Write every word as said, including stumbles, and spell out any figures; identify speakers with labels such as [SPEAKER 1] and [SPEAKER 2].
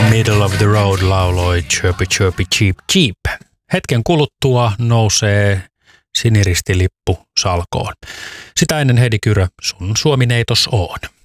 [SPEAKER 1] Middle of the Road lauloi Chirpy Chirpy Cheep Cheep. Hetken kuluttua nousee siniristilippu salkoon. Sitä ennen Heidi Kyrö, sun Suomi-neitos on.